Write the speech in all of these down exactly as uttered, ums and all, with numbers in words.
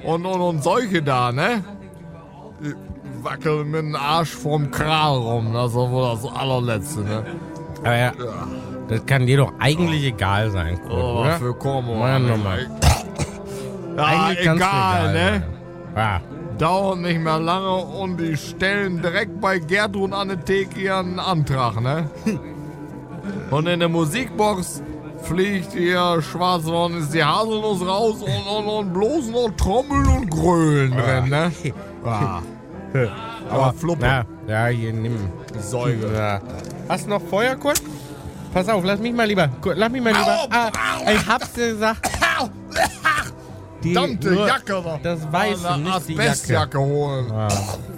und, und, und solche da, ne? Die wackeln mit dem Arsch vom Kral rum, das ist wohl das allerletzte, ne? Aber ja, das kann dir doch eigentlich egal sein, Kurt, Oh, oder? für Como. Mann, oh Mann. Ja, Eigentlich kann's dir egal, ne? sein. Ja. Dauert nicht mehr lange und die stellen direkt bei Gertrud an der Theke ihren Antrag, ne? Und in der Musikbox fliegt ihr Schwarzwort, ist die Haselnuss raus und, und, und bloß noch Trommeln und Grölen drin, ne? Ja. Aber Fluppe. Ja, ja, hier, nimm. Säuge. Ja. Hast du noch Feuer, Kurt? Pass auf, lass mich mal lieber. Kurt, lass mich mal lieber. Au, Ah, ich hab's dir gesagt. Die, Verdammte nur Jacke da. Das Weiße, Eine nicht die Jacke. Asbestjacke holen. Ja.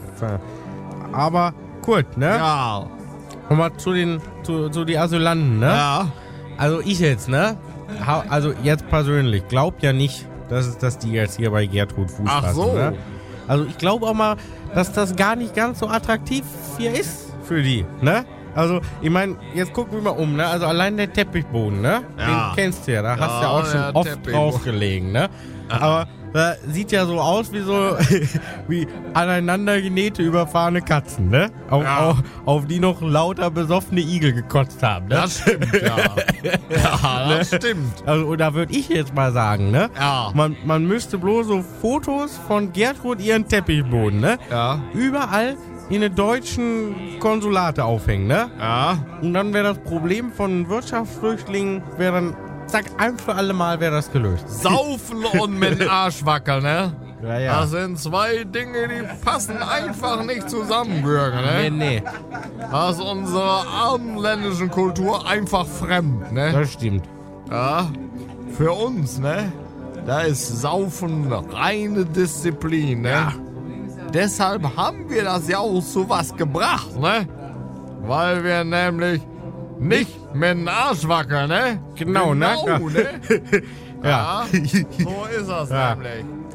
Aber Kurt, ne? Ja. Komm mal zu den, zu, zu die Asylanten, ne? Ja. Also ich jetzt, ne? Ha- Also jetzt persönlich, glaub ja nicht, dass es, dass die jetzt hier bei Gertrud Fuß Ach fassen, so. ne? Also ich glaube auch mal, dass das gar nicht ganz so attraktiv hier ist für die, ne? Also, ich meine, jetzt gucken wir mal um, ne? Also allein der Teppichboden, ne? Ja. Den kennst du ja, da hast du ja Ja, auch schon der oft Teppichboden. drauf gelegen, ne? Aber das sieht ja so aus wie so wie aneinander genähte, überfahrene Katzen, ne? Auf, Ja. auf, auf die noch lauter besoffene Igel gekotzt haben, ne? Das stimmt, ja. Ja, das stimmt. Also, da würde ich jetzt mal sagen, ne? Ja. Man, man müsste bloß so Fotos von Gertrud ihren Teppichboden, ne? Ja. Überall in den deutschen Konsulate aufhängen, ne? Ja. Und dann wäre das Problem von Wirtschaftsflüchtlingen, wäre dann, zack, ein für alle Mal wäre das gelöst. Saufen und mit dem Arsch wackeln, ne? Ja, ja. Das sind zwei Dinge, die passen einfach nicht zusammen, Bürger, Nee, ne? nee, Das ist unserer abendländischen Kultur einfach fremd, ne? das stimmt. Ja. Für uns, ne? Da ist Saufen reine Disziplin, ne? Ja. Deshalb haben wir das ja auch zu was gebracht, ne? Weil wir nämlich nicht mit dem Arsch wackeln, ne? Genau, ne? genau, ne? Ja. Ja. So ist das Ja. nämlich.